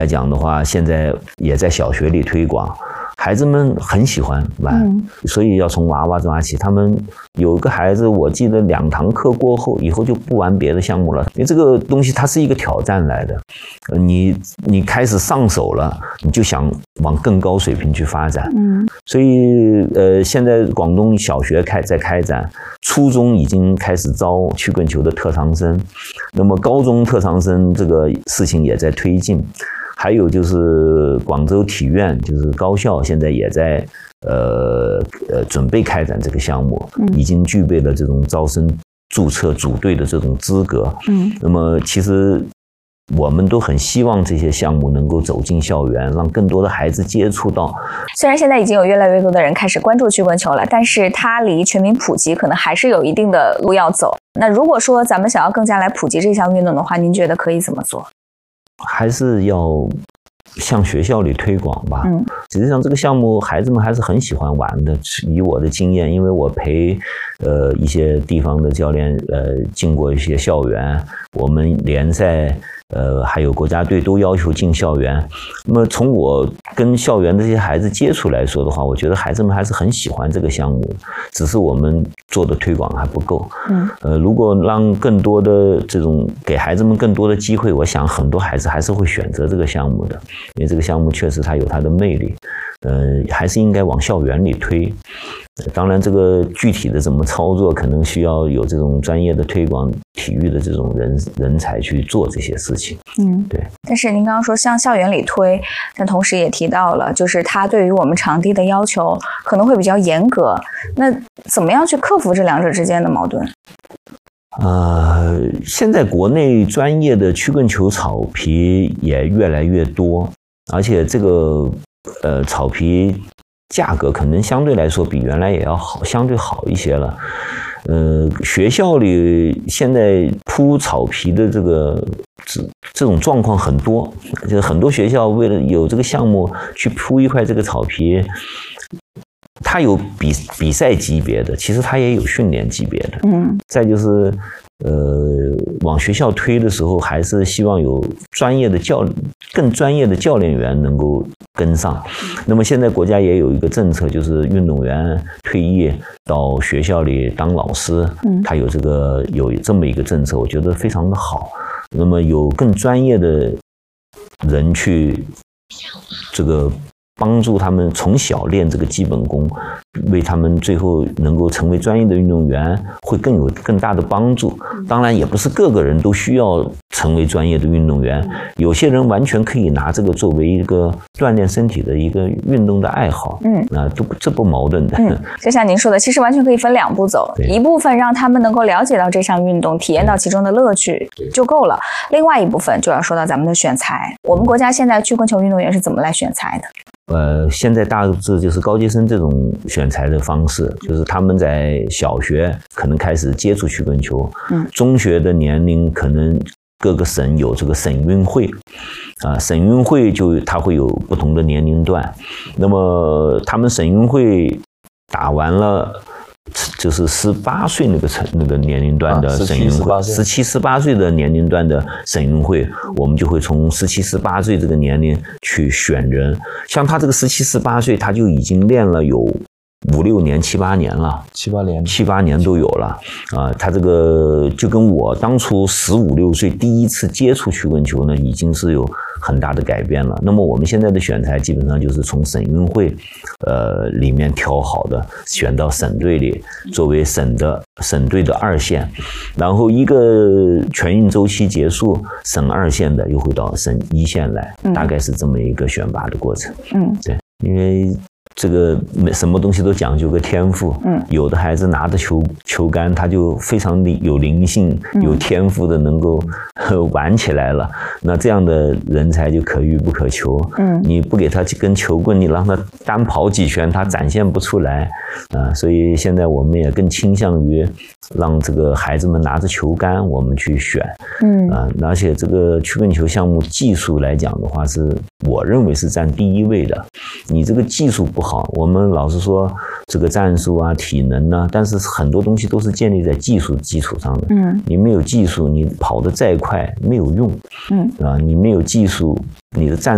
来讲的话，现在也在小学里推广。孩子们很喜欢玩，所以要从娃娃抓起。他们有一个孩子，我记得2堂课过后，以后就不玩别的项目了，因为这个东西它是一个挑战来的。你开始上手了，你就想往更高水平去发展。所以现在广东小学在开展，初中已经开始招曲棍球的特长生，那么高中特长生这个事情也在推进。还有就是广州体院，就是高校现在也在准备开展这个项目，已经具备了这种招生注册组队的这种资格。那么其实我们都很希望这些项目能够走进校园，让更多的孩子接触到。 虽然现在已经有越来越多的人开始关注曲棍球了，但是它离全民普及可能还是有一定的路要走。那如果说咱们想要更加来普及这项运动的话，您觉得可以怎么做？ 还是要向学校里推广吧。实际上这个项目孩子们还是很喜欢玩的。以我的经验，因为我陪一些地方的教练进过一些校园，我们联赛还有国家队都要求进校园。那么从我跟校园的这些孩子接触来说的话，我觉得孩子们还是很喜欢这个项目，只是我们做的推广还不够。如果让更多的这种给孩子们更多的机会，我想很多孩子还是会选择这个项目的，因为这个项目确实它有它的魅力。还是应该往校园里推。当然，这个具体的怎么操作，可能需要有这种专业的推广体育的这种人才去做这些事情。对。 但是您刚刚说向校园里推，但同时也提到了，就是它对于我们场地的要求可能会比较严格。那怎么样去克服这两者之间的矛盾？ 现在国内专业的曲棍球草皮也越来越多，而且这个草皮价格可能相对来说比原来也要好，相对好一些了。学校里现在铺草皮的这种状况很多，就是很多学校为了有这个项目去铺一块这个草皮，它有比赛级别的，其实它也有训练级别的。再就是往学校推的时候，还是希望有更专业的教练员能够跟上。那么现在国家也有一个政策，就是运动员退役到学校里当老师，他有这么一个政策，我觉得非常的好。那么有更专业的人去这个帮助他们从小练这个基本功，为他们最后能够成为专业的运动员会有更大的帮助。当然也不是个个人都需要成为专业的运动员，有些人完全可以拿这个作为一个锻炼身体的一个运动的爱好。这不矛盾的。 就像您说的，其实完全可以分2步走，一部分让他们能够了解到这项运动，体验到其中的乐趣就够了，另外一部分就要说到咱们的选材。我们国家现在曲棍球运动员是怎么来选材的？ 现在大致就是高阶生这种选材的方式，就是他们在小学可能开始接触曲棍球，中学的年龄可能各个省有这个省运会，省运会它会有不同的年龄段，那么他们省运会打完了。就是18岁那个年龄段的省运会，17、18岁的年龄段的省运会，我们就会从17、18岁这个年龄去选人。像他这个17、18岁，他就已经练了有5、6年、7、8年了，7、8年都有了他这个就跟我当初15、16岁第一次接触曲棍球呢，已经是有很大的改变了。那么我们现在的选材基本上就是从省运会里面挑好的，选到省队里作为省队的2线，然后一个全运周期结束，省2线的又会到省1线来，大概是这么一个选拔的过程。对，因为这个什么东西都讲究个天赋，有的孩子拿着球杆，他就非常有灵性、有天赋的，能够玩起来了。那这样的人才就可遇不可求。你不给他根球棍，你让他单跑几圈，他展现不出来所以现在我们也更倾向于让这个孩子们拿着球杆，我们去选。而且这个曲棍球项目技术来讲的话，我认为是占第1位的。你这个技术不好，我们老是说这个战术啊、体能啊，但是很多东西都是建立在技术基础上的。你没有技术，你跑得再快没有用。你没有技术，你的战